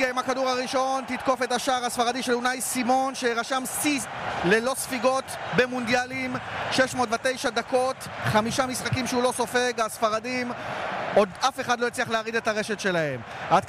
עם הכדור הראשון, תתקוף את השער הספרדי של אונאי סימון, שרשם שיא ללא ספיגות במונדיאלים, 609 דקות, 5 משחקים שהוא לא סופג. הספרדים, עוד אף אחד לא הצליח להריד את הרשת שלהם.